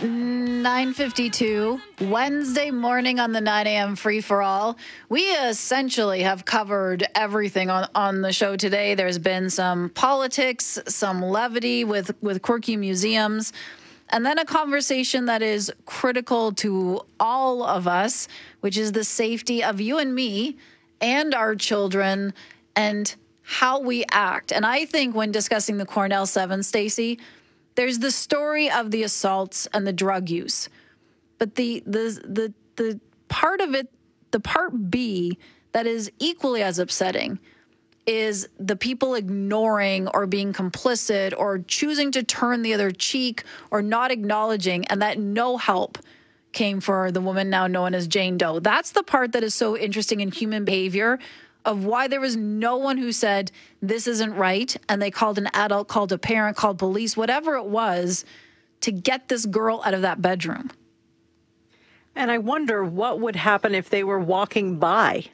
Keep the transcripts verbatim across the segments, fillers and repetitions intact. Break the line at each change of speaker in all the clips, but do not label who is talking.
nine fifty-two, Wednesday morning on the nine a.m. free-for-all. We essentially have covered everything on, on the show today. There's been some politics, some levity with, with quirky museums, and then a conversation that is critical to all of us, which is the safety of you and me and our children and how we act. And I think when discussing the Cornell seven, Stacey, there's the story of the assaults and the drug use. But the the the the part of it, the part B that is equally as upsetting is the people ignoring or being complicit or choosing to turn the other cheek or not acknowledging, and that no help came for the woman now known as Jane Doe. That's the part that is so interesting in human behavior, of why there was no one who said, this isn't right, and they called an adult, called a parent, called police, whatever it was, to get this girl out of that bedroom.
And I wonder what would happen if they were walking by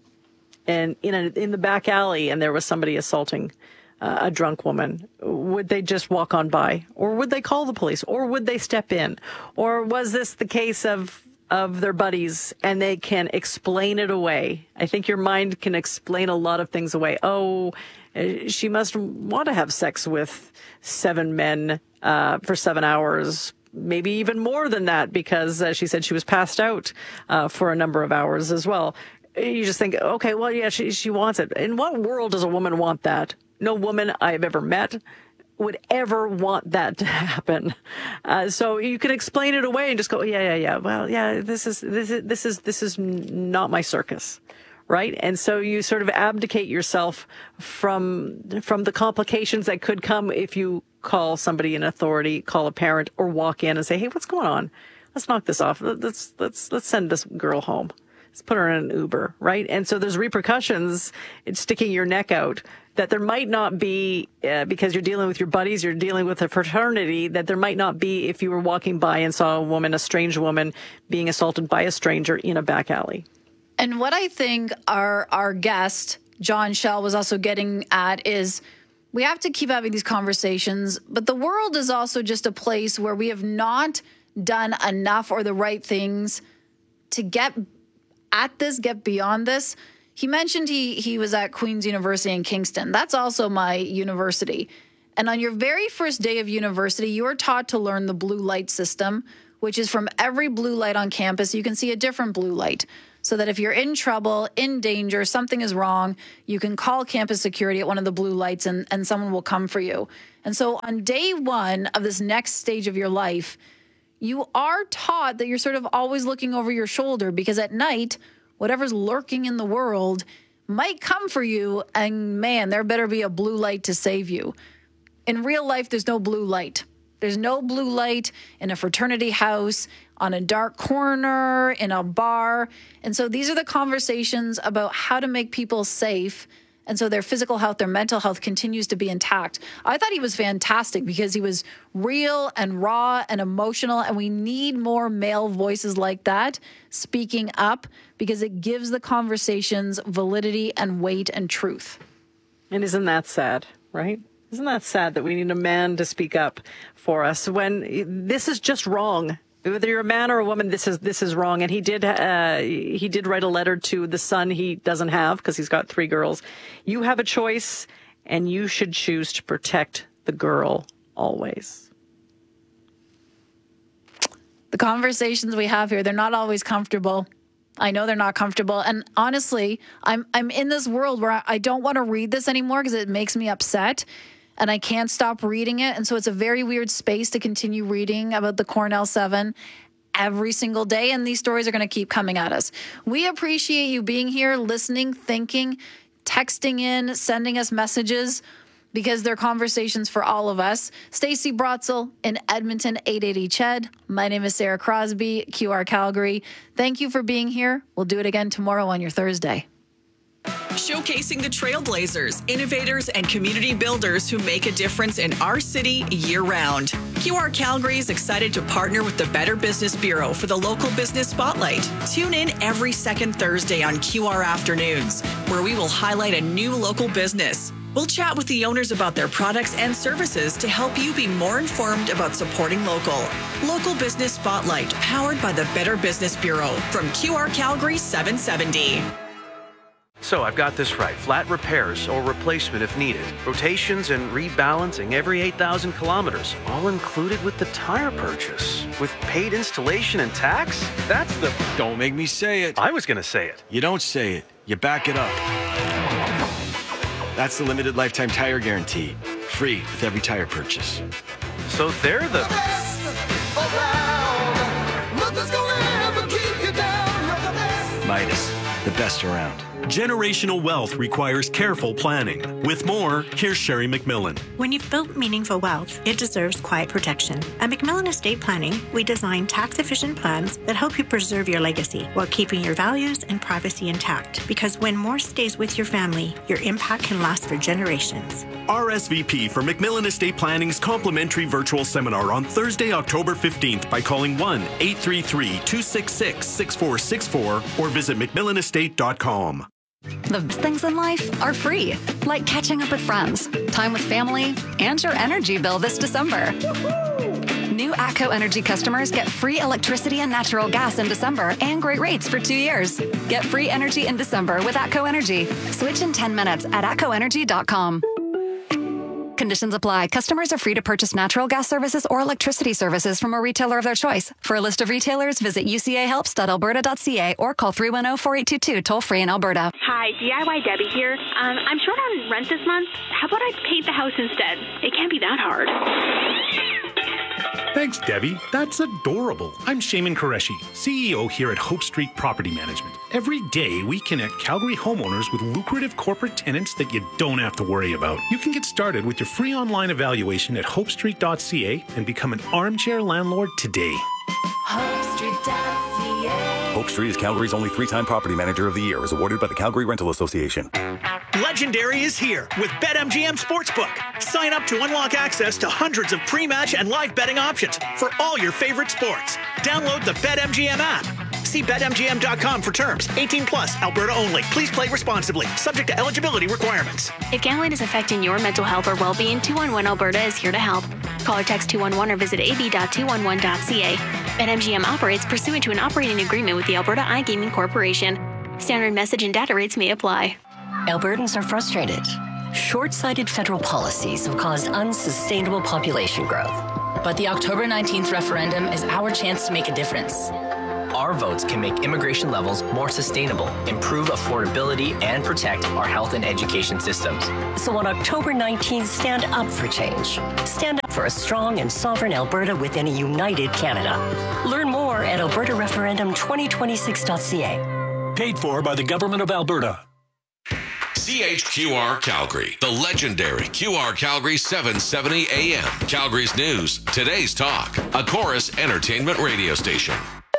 and in a, in the back alley and there was somebody assaulting uh, a drunk woman. Would they just walk on by? Or would they call the police? Or would they step in? Or was this the case of of their buddies and they can explain it away? I think your mind can explain a lot of things away. Oh, she must want to have sex with seven men uh, for seven hours, maybe even more than that, because uh, she said she was passed out uh, for a number of hours as well. You just think, okay, well, yeah, she, she wants it. In what world does a woman want that? No woman I've ever met would ever want that to happen. Uh, so you can explain it away and just go, yeah, yeah, yeah. Well, yeah, this is, this is, this is, this is not my circus. Right. And so you sort of abdicate yourself from, from the complications that could come if you call somebody in authority, call a parent, or walk in and say, hey, what's going on? Let's knock this off. Let's, let's, let's send this girl home. Let's put her in an Uber. Right. And so there's repercussions in sticking your neck out that there might not be uh, because you're dealing with your buddies, you're dealing with a fraternity, that there might not be if you were walking by and saw a woman, a strange woman, being assaulted by a stranger in a back alley.
And what I think our our guest, John Shell, was also getting at is we have to keep having these conversations, but the world is also just a place where we have not done enough or the right things to get at this, get beyond this. He mentioned he he was at Queen's University in Kingston. That's also my university. And on your very first day of university, you are taught to learn the blue light system, which is from every blue light on campus, you can see a different blue light. So that if you're in trouble, in danger, something is wrong, you can call campus security at one of the blue lights and, and someone will come for you. And so on day one of this next stage of your life, you are taught that you're sort of always looking over your shoulder, because at night, whatever's lurking in the world might come for you, and man, there better be a blue light to save you. In real life, there's no blue light. There's no blue light in a fraternity house, on a dark corner, in a bar. And so these are the conversations about how to make people safe, and so their physical health, their mental health continues to be intact. I thought he was fantastic because he was real and raw and emotional, and we need more male voices like that speaking up, because it gives the conversations validity and weight and truth.
And isn't that sad, right? Isn't that sad that we need a man to speak up for us when this is just wrong? Whether you're a man or a woman, this is this is wrong. And he did uh, he did write a letter to the son he doesn't have, because he's got three girls. You have a choice, and you should choose to protect the girl always.
The conversations we have here, they're not always comfortable. I know they're not comfortable. And honestly, I'm I'm in this world where I don't want to read this anymore because it makes me upset. And I can't stop reading it. And so it's a very weird space to continue reading about the Cornell seven every single day. And these stories are going to keep coming at us. We appreciate you being here, listening, thinking, texting in, sending us messages, because they're conversations for all of us. Stacey Brotzel in Edmonton, eight eighty C H E D. My name is Sarah Crosby, Q R Calgary. Thank you for being here. We'll do it again tomorrow on your Thursday.
Showcasing the trailblazers, innovators, and community builders who make a difference in our city year-round. Q R Calgary is excited to partner with the Better Business Bureau for the Local Business Spotlight. Tune in every second Thursday on Q R Afternoons, where we will highlight a new local business. We'll chat with the owners about their products and services to help you be more informed about supporting local. Local Business Spotlight, powered by the Better Business Bureau from Q R Calgary seven seventy.
So I've got this right. Flat repairs or replacement if needed. Rotations and rebalancing every eight thousand kilometers. All included with the tire purchase. With paid installation and tax? That's the...
Don't make me say it.
I was going to say it.
You don't say it. You back it up. That's the limited lifetime tire guarantee. Free with every tire purchase.
So they're the...
the best around. Nothing's gonna ever keep you down. You're the best.
Midas, the best around.
Generational wealth requires careful planning. With more, here's Sherry McMillan.
When you've built meaningful wealth, it deserves quiet protection. At McMillan Estate Planning, we design tax-efficient plans that help you preserve your legacy while keeping your values and privacy intact. Because when more stays with your family, your impact can last for generations.
R S V P for McMillan Estate Planning's complimentary virtual seminar on Thursday, October fifteenth by calling one eight three three, two six six, six four six four or visit mcmillan estate dot com.
The best things in life are free, like catching up with friends, time with family, and your energy bill this December. New ATCO Energy customers get free electricity and natural gas in December and great rates for two years. Get free energy in December with ATCO Energy. Switch in ten minutes at atco energy dot com. Conditions apply. Customers are free to purchase natural gas services or electricity services from a retailer of their choice. For a list of retailers, visit u c a helps dot alberta dot c a or call three one zero, four eight two two, toll free in Alberta.
Hi, D I Y Debbie here. Um, I'm short on rent this month. How about I paint the house instead? It can't be that hard.
Thanks, Debbie. That's adorable. I'm Shaman Qureshi, C E O here at Hope Street Property Management. Every day, we connect Calgary homeowners with lucrative corporate tenants that you don't have to worry about. You can get started with your free online evaluation at hope street dot c a and become an armchair landlord today.
hope street dot c a Hope Street is Calgary's only three-time property manager of the year, as awarded by the Calgary Rental Association.
Legendary is here with BetMGM Sportsbook. Sign up to unlock access to hundreds of pre-match and live betting options for all your favorite sports. Download the BetMGM app. See bet M G M dot com for terms. eighteen plus, Alberta only. Please play responsibly. Subject to eligibility requirements.
If gambling is affecting your mental health or well-being, two one one Alberta is here to help. Call or text two one one or visit a b dot two one one dot c a. BetMGM operates pursuant to an operating agreement with the Alberta iGaming Corporation. Standard message and data rates may apply.
Albertans are frustrated. Short-sighted federal policies have caused unsustainable population growth.
But the October nineteenth referendum is our chance to make a difference.
Our votes can make immigration levels more sustainable, improve affordability, and protect our health and education systems.
So on October nineteenth, stand up for change. Stand up for a strong and sovereign Alberta within a united Canada. Learn more at alberta referendum twenty twenty-six dot c a.
Paid for by the Government of Alberta.
C H Q R Calgary, the legendary Q R Calgary seven seventy A M. Calgary's news, today's talk, a Chorus Entertainment radio station.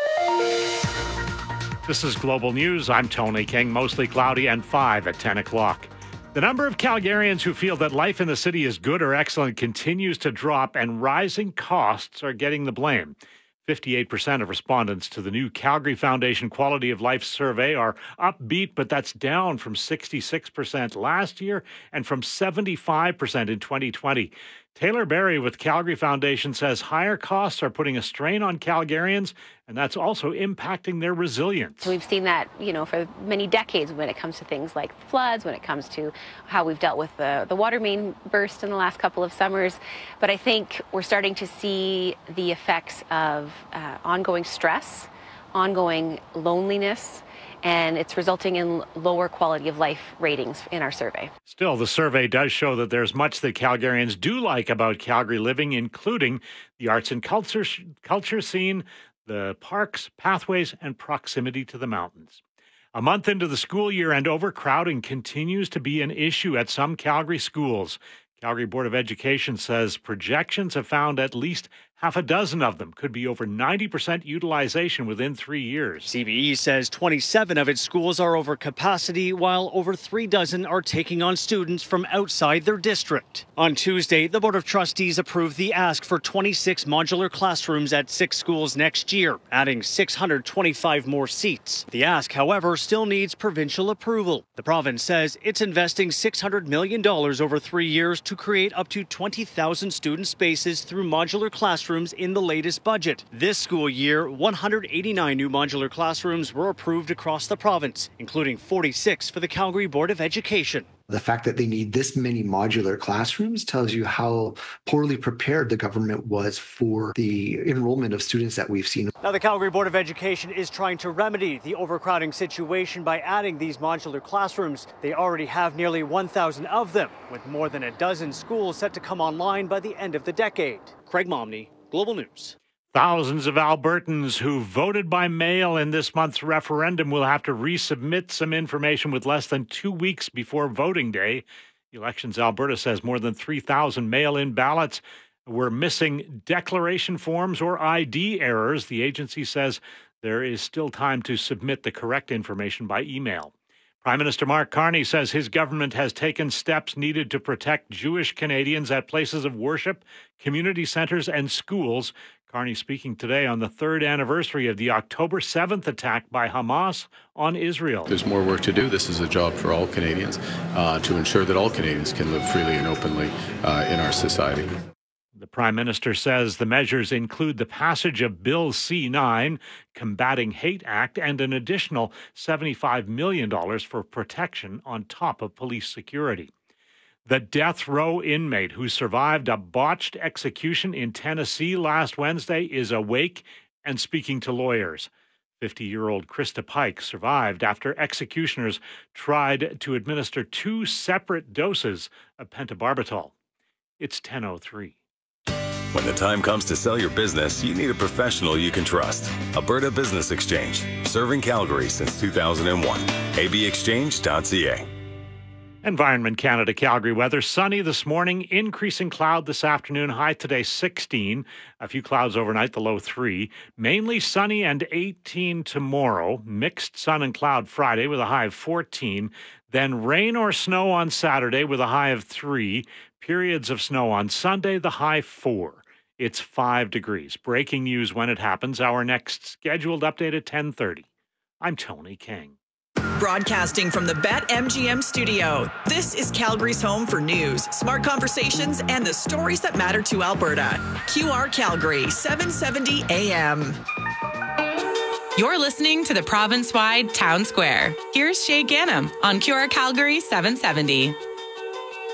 This is Global News. I'm Tony King. Mostly cloudy and five at ten o'clock. The number of Calgarians who feel that life in the city is good or excellent continues to drop, and rising costs are getting the blame. fifty-eight percent of respondents to the new Calgary Foundation Quality of Life Survey are upbeat, but that's down from sixty-six percent last year and from seventy-five percent in twenty twenty. Taylor Berry with Calgary Foundation says higher costs are putting a strain on Calgarians, and that's also impacting their resilience.
So we've seen that, you know, for many decades when it comes to things like floods, when it comes to how we've dealt with the, the water main burst in the last couple of summers. But I think we're starting to see the effects of uh, ongoing stress, ongoing loneliness, and it's resulting in lower quality of life ratings in our survey.
Still, the survey does show that there's much that Calgarians do like about Calgary living, including the arts and culture, culture scene, the parks, pathways, and proximity to the mountains. A month into the school year, and overcrowding continues to be an issue at some Calgary schools. Calgary Board of Education says projections have found at least Half a dozen of them could be over ninety percent utilization within three years.
C B E says twenty-seven of its schools are over capacity, while over three dozen are taking on students from outside their district. On Tuesday, the Board of Trustees approved the ask for twenty-six modular classrooms at six schools next year, adding six hundred twenty-five more seats. The ask, however, still needs provincial approval. The province says it's investing six hundred million dollars over three years to create up to twenty thousand student spaces through modular classrooms in the latest budget. This school year, one hundred eighty-nine new modular classrooms were approved across the province, including forty-six for the Calgary Board of Education.
The fact that they need this many modular classrooms tells you how poorly prepared the government was for the enrollment of students that we've seen.
Now, the Calgary Board of Education is trying to remedy the overcrowding situation by adding these modular classrooms. They already have nearly one thousand of them, with more than a dozen schools set to come online by the end of the decade. Craig Momney, Global News.
Thousands of Albertans who voted by mail in this month's referendum will have to resubmit some information with less than two weeks before voting day. Elections Alberta says more than three thousand mail-in ballots were missing declaration forms or I D errors. The agency says there is still time to submit the correct information by email. Prime Minister Mark Carney says his government has taken steps needed to protect Jewish Canadians at places of worship, community centres, and schools. Carney speaking today on the third anniversary of the October seventh attack by Hamas on Israel.
There's more work to do. This is a job for all Canadians uh, to ensure that all Canadians can live freely and openly uh, in our society.
The Prime Minister says the measures include the passage of Bill C nine, Combating Hate Act, and an additional seventy-five million dollars for protection on top of police security. The death row inmate who survived a botched execution in Tennessee last Wednesday is awake and speaking to lawyers. fifty-year-old Krista Pike survived after executioners tried to administer two separate doses of pentobarbital. It's ten oh three.
When the time comes to sell your business, you need a professional you can trust. Alberta Business Exchange, serving Calgary since two thousand one. a b exchange dot c a.
Environment Canada Calgary weather. Sunny this morning, increasing cloud this afternoon, high today sixteen. A few clouds overnight, the low three. Mainly sunny and eighteen tomorrow. Mixed sun and cloud Friday with a high of fourteen. Then rain or snow on Saturday with a high of three. Periods of snow on Sunday, the high four. It's five degrees. Breaking news when it happens. Our next scheduled update at ten thirty. I'm Tony King.
Broadcasting from the BetMGM studio, this is Calgary's home for news, smart conversations, and the stories that matter to Alberta. Q R Calgary, seven seventy A M.
You're listening to the province-wide Town Square. Here's Shay Gannam on Q R Calgary seven seventy.